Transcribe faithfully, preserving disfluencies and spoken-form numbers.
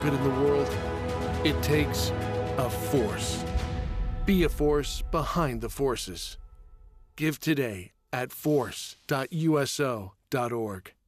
good in the world, it takes a force. Be a force behind the forces. Give today at force dot U S O dot org.